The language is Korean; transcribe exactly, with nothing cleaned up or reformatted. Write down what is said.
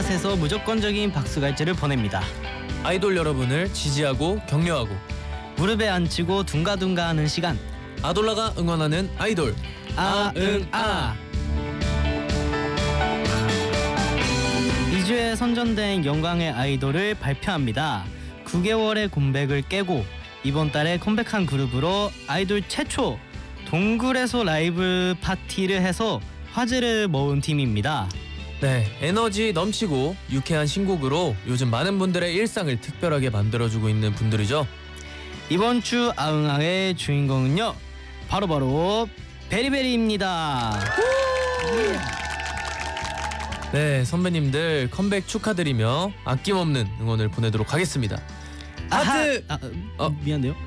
곳곳에서 무조건적인 박수갈채를 보냅니다. 아이돌 여러분을 지지하고 격려하고 무릎에 앉히고 둥가둥가하는 시간. 아돌라가 응원하는 아이돌 아응아. 이 주에 선전된 영광의 아이돌을 발표합니다. 구 개월의 공백을 깨고 이번 달에 컴백한 그룹으로 아이돌 최초 동굴에서 라이브 파티를 해서 화제를 모은 팀입니다. 네, 에너지 넘치고 유쾌한 신곡으로 요즘 많은 분들의 일상을 특별하게 만들어주고 있는 분들이죠. 이번 주 아응아의 주인공은요, 바로바로 베리베리입니다. 네, 선배님들 컴백 축하드리며 아낌없는 응원을 보내도록 하겠습니다. 하트! 아, 어, 미안해요.